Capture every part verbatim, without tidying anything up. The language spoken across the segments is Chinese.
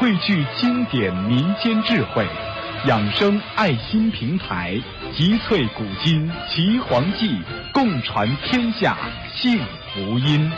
汇聚经典民间智慧，养生爱心平台，集萃古今奇黄记，共传天下幸福音。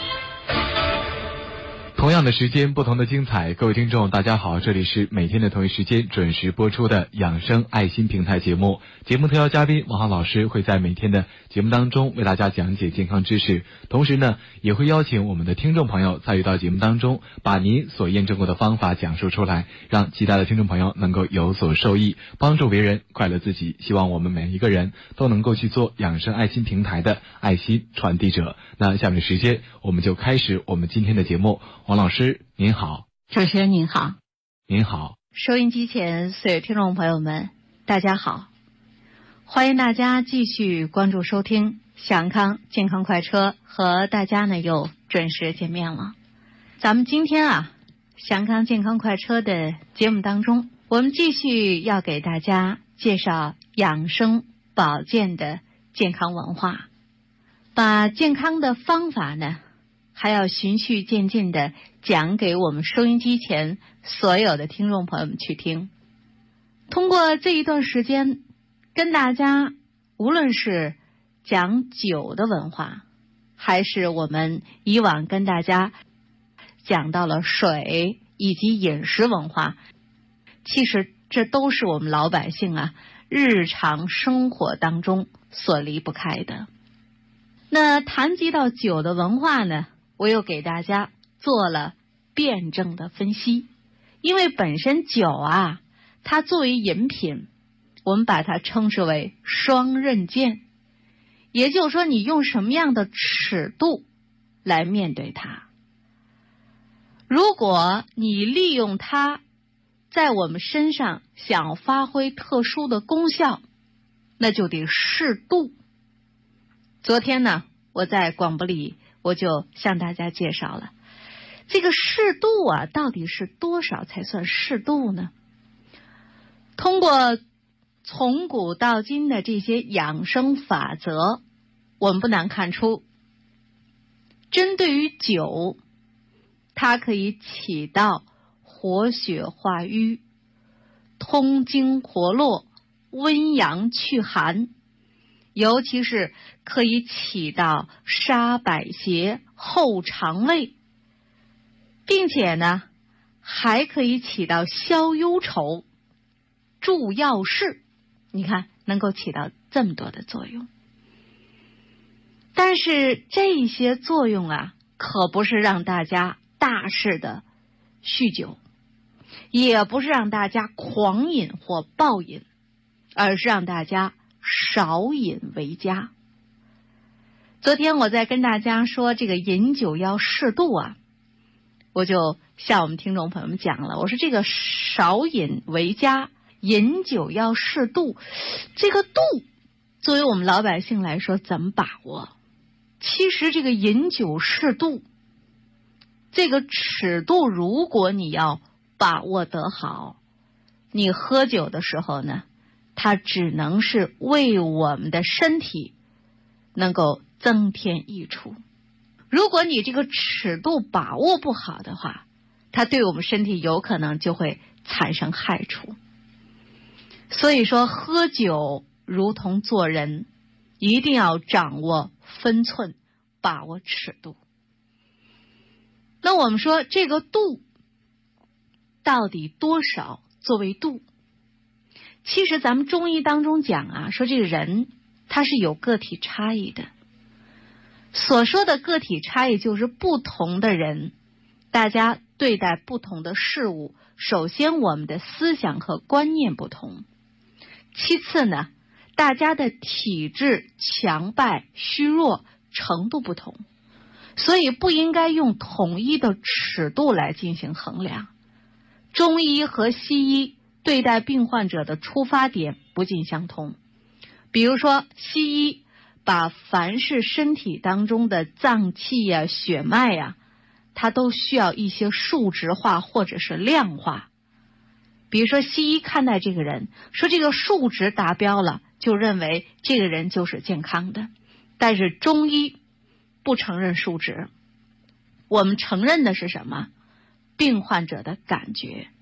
同样的时间，不同的精彩。各位听众大家好，这里是每天的同一时间准时播出的养生爱心平台节目。节目特邀嘉宾王浩老师会在每天的节目当中为大家讲解健康知识，同时呢也会邀请我们的听众朋友参与到节目当中，把您所验证过的方法讲述出来，让其他的听众朋友能够有所受益，帮助别人，快乐自己。希望我们每一个人都能够去做养生爱心平台的爱心传递者。那下面的时间我们就开始我们今天的节目。王老师您好。 主持人您好。 您好。 收音机前所有听众朋友们大家好，欢迎大家继续关注收听祥康健康快车，和大家呢又准时见面了。咱们今天啊祥康健康快车的节目当中，我们继续要给大家介绍养生保健的健康文化，把健康的方法呢还要循序渐进地讲给我们收音机前所有的听众朋友们去听。通过这一段时间跟大家无论是讲酒的文化，还是我们以往跟大家讲到了水以及饮食文化，其实这都是我们老百姓啊日常生活当中所离不开的。那谈及到酒的文化呢，我又给大家做了辩证的分析。因为本身酒啊，它作为饮品，我们把它称之为双刃剑，也就是说你用什么样的尺度来面对它。如果你利用它在我们身上想发挥特殊的功效，那就得适度。昨天呢，我在广播里我就向大家介绍了这个适度啊，到底是多少才算适度呢？通过从古到今的这些养生法则，我们不难看出，针对于酒，它可以起到活血化瘀、通经活络、温阳祛寒，尤其是可以起到杀百邪、厚肠胃，并且呢还可以起到消忧愁、助药事，你看能够起到这么多的作用。但是这些作用啊，可不是让大家大肆的酗酒，也不是让大家狂饮或暴饮，而是让大家少饮为佳。昨天我在跟大家说这个饮酒要适度啊，我就向我们听众朋友们讲了，我说这个少饮为佳，饮酒要适度，这个度作为我们老百姓来说怎么把握？其实这个饮酒适度，这个尺度如果你要把握得好，你喝酒的时候呢，它只能是为我们的身体能够增添益处。如果你这个尺度把握不好的话，它对我们身体有可能就会产生害处。所以说喝酒如同做人，一定要掌握分寸，把握尺度。那我们说这个度到底多少作为度？其实咱们中医当中讲啊，说这个人他是有个体差异的。所说的个体差异就是不同的人，大家对待不同的事物，首先我们的思想和观念不同，其次呢，大家的体质强败虚弱程度不同，所以不应该用统一的尺度来进行衡量。中医和西医对待病患者的出发点不尽相同。比如说西医把凡是身体当中的脏器呀、血脉呀，它都需要一些数值化或者是量化。比如说西医看待这个人，说这个数值达标了，就认为这个人就是健康的。但是中医不承认数值，我们承认的是什么？病患者的感觉。